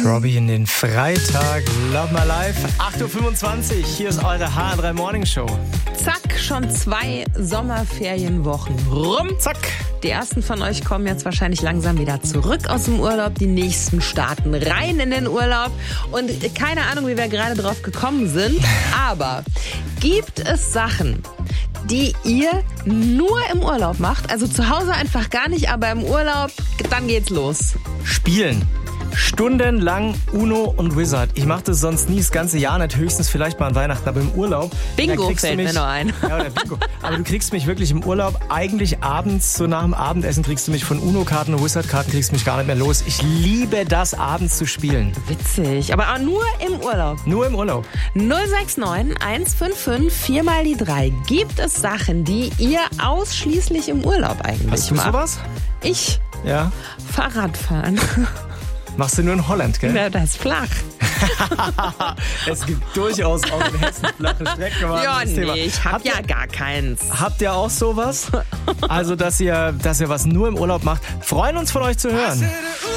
Robbie in den Freitag. Love My Life. 8.25 Uhr. Hier ist eure HR3 Morning Show. Zack, schon 2 Sommerferienwochen rum. Zack. Die ersten von euch kommen jetzt wahrscheinlich langsam wieder zurück aus dem Urlaub. Die nächsten starten rein in den Urlaub. Und keine Ahnung, wie wir gerade drauf gekommen sind. Aber gibt es Sachen, die ihr nur im Urlaub macht? Also zu Hause einfach gar nicht, aber im Urlaub, dann geht's los. Spielen. Stundenlang Uno und Wizard. Ich mache das sonst nie das ganze Jahr nicht, höchstens vielleicht mal an Weihnachten, aber im Urlaub. Bingo fällt mir nur ein. Ja, oder Bingo. Aber du kriegst mich wirklich im Urlaub, eigentlich abends, so nach dem Abendessen, kriegst du mich von Uno-Karten und Wizard-Karten, kriegst du mich gar nicht mehr los. Ich liebe das, abends zu spielen. Witzig, aber auch nur im Urlaub. Nur im Urlaub. 069 155 4 mal die 3. Gibt es Sachen, die ihr ausschließlich im Urlaub eigentlich Hast du macht? sowas? Ich? Ja. Fahrradfahren. Machst du nur in Holland, gell? Na, das ist flach. Es gibt durchaus auch in Hessen flache Strecken. Ja, nee, ich hab ja gar keins. Habt ihr auch sowas? Also, dass ihr was nur im Urlaub macht? Freuen uns von euch zu hören.